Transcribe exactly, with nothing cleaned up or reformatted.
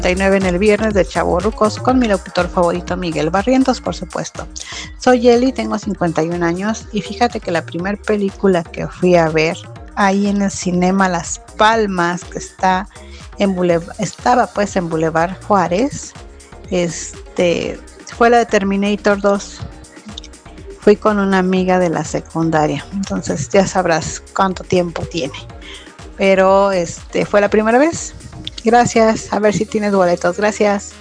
y nueve en el viernes de Chavorrucos con mi locutor favorito Miguel Barrientos, por supuesto. Soy Eli, tengo cincuenta y un años y fíjate que la primera película que fui a ver ahí en el Cinema Las Palmas, que está en Boulevard, estaba pues en Boulevard Juárez, este, fue la de Terminator dos. Fui con una amiga de la secundaria, entonces ya sabrás cuánto tiempo tiene. Pero este fue la primera vez. Gracias, a ver si tienes boletos. Gracias.